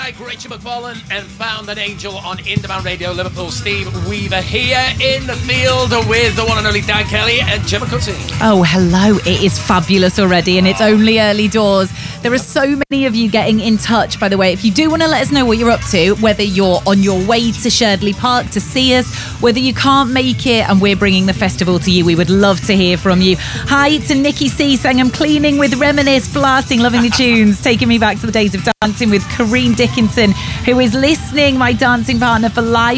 like Richard McFarlane and Found an Angel on Independent Radio Liverpool. Steve Weaver here in the field with the one and only Dan Kelly and Gemma Cutting. Oh, hello. It is fabulous already, and it's only early doors. There are so many of you getting in touch, by the way. If you do want to let us know what you're up to, whether you're on your way to Sherdley Park to see us, whether you can't make it and we're bringing the festival to you, we would love to hear from you. Hi to Nikki C saying, I'm cleaning with Reminisce, blasting, loving the tunes, taking me back to the days of dancing with Corrine Dickinson, who is listening, my dancing partner for live